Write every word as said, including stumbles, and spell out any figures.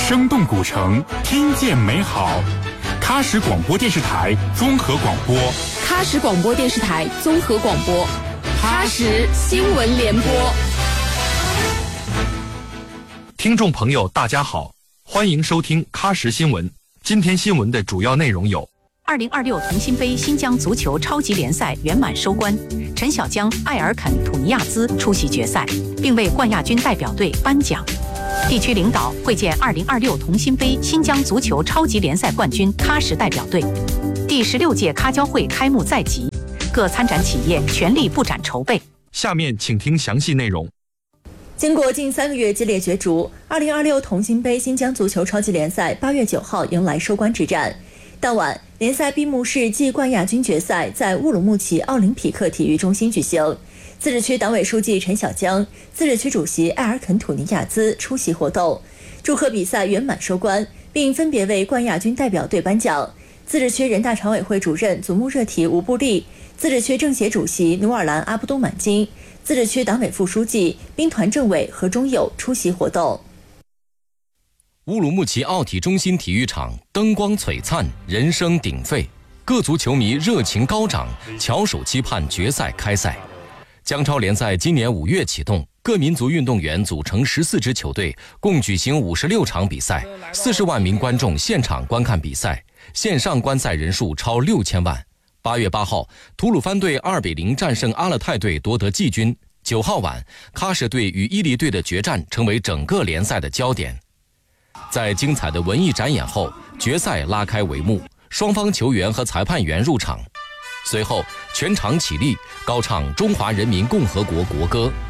生动古城，听见美好。喀什广播电视台综合广播， 喀什广播电视台综合广播，喀什新闻联播。 听众朋友，大家好，欢迎收听喀什新闻。今天新闻的主要内容有： 二零二六同心杯新疆足球超级联赛圆满收官，陈小江、埃尔肯·土尼亚兹出席决赛，并为冠亚军代表队颁奖。地区领导会见二零二六同心杯新疆足球超级联赛冠军喀什代表队。第十六届喀交会开幕在即，各参展企业全力布展筹备。 下面请听详细内容。 经过近三个月激烈角逐，二零二六同心杯新疆足球超级联赛八月九号迎来收官之战。当晚，联赛闭幕式暨冠亚军决赛在乌鲁木齐奥林匹克体育中心举行。自治区党委书记陈小江、自治区主席埃尔肯·土尼亚兹出席活动，祝贺比赛圆满收官，并分别为冠亚军代表队颁奖。自治区人大常委会主任祖穆热提吴布利、自治区政协主席努尔兰阿布都满金、自治区党委副书记、兵团政委何忠友出席活动。 乌鲁木齐奥体中心体育场灯光璀璨，人声鼎沸，各族球迷热情高涨，翘首期盼决赛开赛。疆超联赛今年五月启动，各民族运动员组成十四支球队，共举行五十六场比赛，四十万名观众现场观看比赛，线上观赛人数超六千万。八月八号，吐鲁番队二比零战胜阿勒泰队，夺得季军。九号晚，喀什队与伊犁队的决战成为整个联赛的焦点。在精彩的文艺展演后，决赛拉开帷幕，双方球员和裁判员入场。随后，全场起立，高唱中华人民共和国国歌，